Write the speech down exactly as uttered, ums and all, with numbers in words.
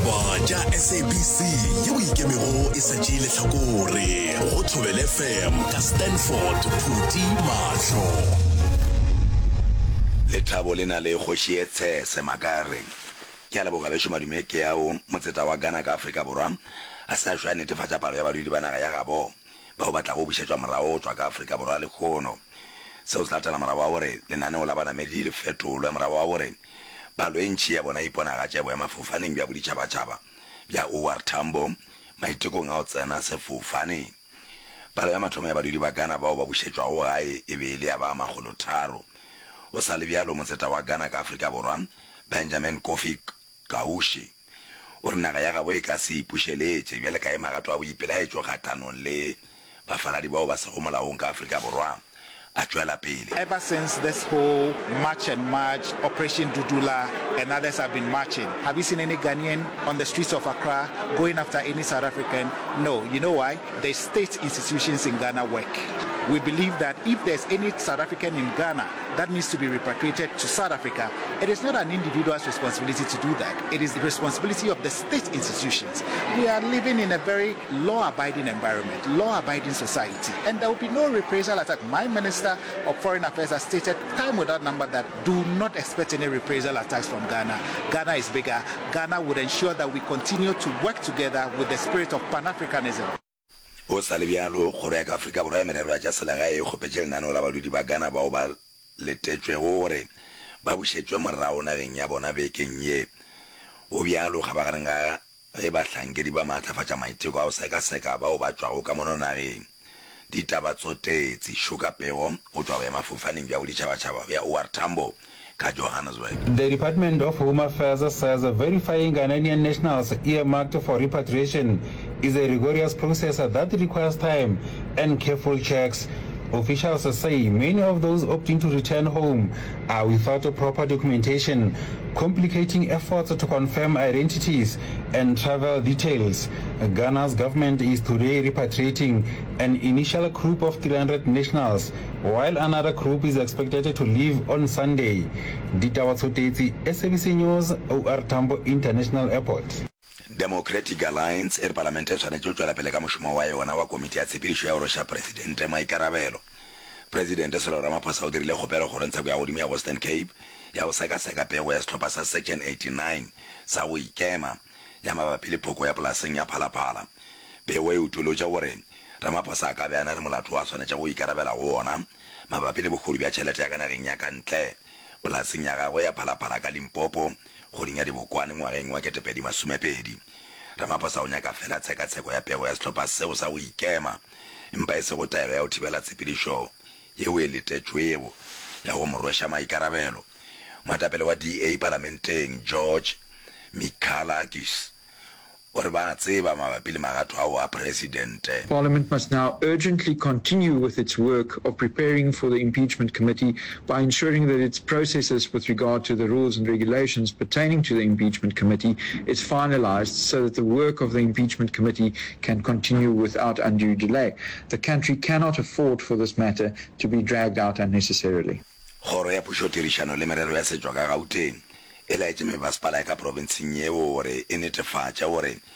ditaba tša S A B C yeo ikemego e sa tšeile hlakore go Thobela F M ka Stanford Phuti Mahlo. Lethabo le na le kgoši e tshese makareng ke a leboga bešo madume ke yao motseta wa Ghana ka Afrika Borwa a sa jwa netefatša palo ya badudi ba naga ya gabo ba o batla go bušetšwa morago tswa ka Afrika Borwa le kgono seo se latela morago wa gore lenaneo la banamedi le fetolwe morago wa gore palo e ntši ya bona iponagatša boemafofaneng bja boditšhabatšhaba bja O R Tambo maitekong a go tsena sefofaneng. Palo ya mathomo ya badudi ba Ghana bao ba bušetšwago gae e be e le ya ba magolo tharo o sa le bjalo motseta wa Ghana ka Afrika Borwa Benjamin Kofi Kaushi o re naga ya gabo e ka se ipušeletše bjale ka e magato a boipelaetšo kgathanong le bafaladi bao ba sego molaong ka Afrika Borwa. Ever since this whole march and march, Operation Dudula and others have been marching, have you seen any Ghanaian on the streets of Accra going after any South African? No. You know why? The state institutions in Ghana work. We believe that if there's any South African in Ghana that needs to be repatriated to South Africa, it is not an individual's responsibility to do that. It is the responsibility of the state institutions. We are living in a very law-abiding environment, law-abiding society, and there will be no reprisal attack. My Minister of Foreign Affairs has stated time without number that do not expect any reprisal attacks from Ghana. Ghana is bigger. Ghana would ensure that we continue to work together with the spirit of Pan-Africanism. O sa le bjalo gore ka Afrika Borwa e merero ya tša selegae e kgopetše lenaneo la badudi ba Ghana bao ba letetšwe gore ba bušetšwe morago nageng ya bona bekeng ye o bjalo ga ba gareng ga ge bahlankedi ba maatlafatša maiteko a go sekaseka bao ba tšwago ka mono nageng ditaba tsotetše šokapego go tšwa boemafofaneng bja boditšhabatšhaba bja O R Tambo ka Johannesburg. The Department of Home Affairs says verifying Ghanaian nationals earmarked for repatriation is a rigorous process that requires time and careful checks. Officials say many of those opting to return home are without proper documentation, complicating efforts to confirm identities and travel details. Ghana's government is today repatriating an initial group of three hundred nationals, while another group is expected to leave on Sunday. Dita Watsoteti, S A B C News, O R Tambo International Airport. Democratic Alliance e parlamente e tshwanetse go tswela pele ka mošomo wa yona wa komiti ya tshepedišo ya go rwesa presidente maikarabelo. Presidente Cyril Ramaphosa o dirile kgopelo go rontsha ya godimo ya Western Cape ya go sekaseka pego ya setlhopha sa Section eighty-nine sa go ikema ya mabapi le phoko ya polaseng ya Phalaphala. Pego e utolotša gore Ramaphosa a ka be a na le molato wa tshwanetse go ikarabela go ona mabapi le bogolo bja tšhelete ya ka nageng ya ka ntle polaseng ya gagwe ya Phalaphala ka Limpopo goding ya dibokwane ngwageng wa ketepedi masomepedi. Ramaphosa o nyaka fela tshekatsheko ya pego ya setlhopha seo sa go ikema empa e se go taelo ya go thibela tshepedišo yeo e letetšwego ya go mo rwesa maikarabelo. Moetapele wa D A parlamenteng George Mikalakis o re ba tseba mabapi le magato ao a presidente. Parliament must now urgently continue with its work of preparing for the impeachment committee by ensuring that its processes with regard to the rules and regulations pertaining to the impeachment committee is finalized so that the work of the impeachment committee can continue without undue delay. The country cannot afford for this matter to be dragged out unnecessarily. Kgoro ya pušotirišano le merero ya setšwa ka Gauteng e laetše memasepala ka provinseng yeo gore e netefatša gore